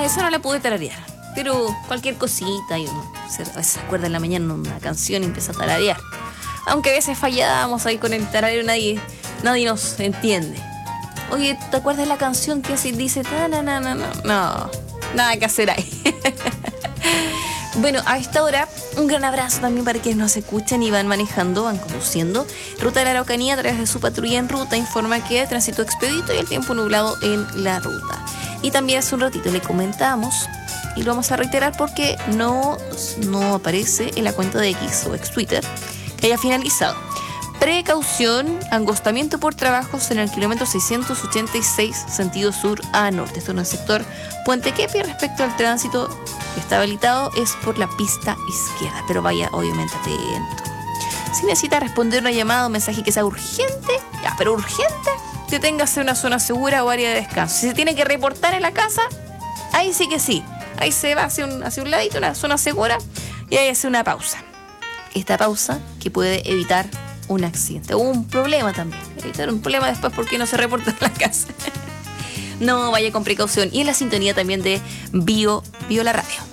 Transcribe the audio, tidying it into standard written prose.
a esa no la pude tararear, pero cualquier cosita, y uno se acuerda en la mañana una canción y empieza a tararear. Aunque a veces fallábamos ahí con el tarareo, nadie nos entiende. Oye, ¿te acuerdas de la canción que así dice? No, nada que hacer ahí. Bueno, a esta hora, un gran abrazo también para quienes nos escuchan y van manejando, van conduciendo. Ruta de la Araucanía, a través de su patrulla en ruta, informa que tránsito expedito y el tiempo nublado en la ruta. Y también hace un ratito le comentamos, y lo vamos a reiterar porque no aparece en la cuenta de X o ex Twitter, que haya finalizado. Precaución, angostamiento por trabajos en el kilómetro 686, sentido sur a norte. Esto en el sector Puente Quepi. Respecto al tránsito que está habilitado, es por la pista izquierda, pero vaya obviamente atento. Si necesita responder una llamada o mensaje que sea urgente, pero urgente, deténgase en una zona segura o área de descanso. Si se tiene que reportar en la casa, ahí sí que sí. Ahí se va hacia un ladito, una zona segura, y ahí hace una pausa. Esta pausa que puede evitar un accidente o un problema también. Evitar un problema después porque no se reporta en la casa. No, vaya con precaución. Y en la sintonía también de Bio la Radio.